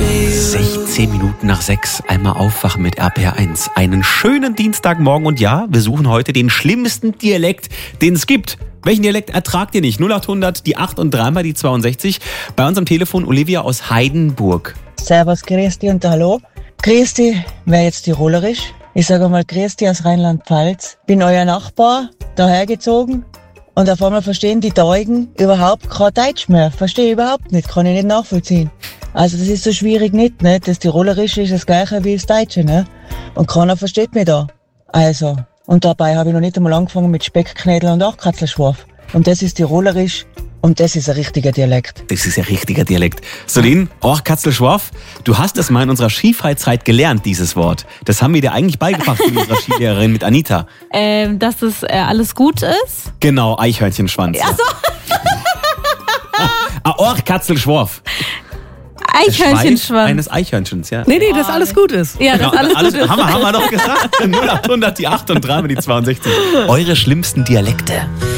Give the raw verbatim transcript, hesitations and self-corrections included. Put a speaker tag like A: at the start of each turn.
A: sechzehn Minuten nach sechs, einmal aufwachen mit R P R eins. Einen schönen Dienstagmorgen und ja, wir suchen heute den schlimmsten Dialekt, den es gibt. Welchen Dialekt ertragt ihr nicht? null acht hundert, die acht und dreimal die zweiundsechzig. Bei uns am Telefon Olivia aus Heidenburg.
B: Servus, grüß dich und hallo. Grüß dich wäre jetzt tirolerisch. Ich sage mal grüß dich aus Rheinland-Pfalz. Bin euer Nachbar, dahergezogen. Und auf einmal verstehen die Deugen überhaupt kein Deutsch mehr. Verstehe ich überhaupt nicht, kann ich nicht nachvollziehen. Also das ist so schwierig nicht, ne? Das Tirolerische ist das Gleiche wie das Deutsche, ne? Und keiner versteht mich da. Also, und dabei habe ich noch nicht einmal angefangen mit Speckknädel und auch Katzelschwarf. Und das ist Tirolerisch und das ist ein richtiger Dialekt.
A: Das ist ein richtiger Dialekt. Solin, auch Katzelschwarf, du hast das mal in unserer Skifreizeit gelernt, dieses Wort. Das haben wir dir eigentlich beigebracht mit unserer Skilehrerin, mit Anita.
C: Ähm, dass das äh, alles gut ist?
A: Genau, Eichhörnchenschwanz.
C: Ach so.
A: Ah, auch Katzelschwarf.
C: Eichhörnchenschwanz.
A: Eines Eichhörnchens, ja.
D: Nee, nee, dass alles gut ist.
C: Ja, das
A: Genau,
C: alles,
A: alles
C: gut ist.
A: haben, wir, haben wir doch gesagt. null acht hundert, die acht und dreimal die zweiundsechzig. Eure schlimmsten Dialekte.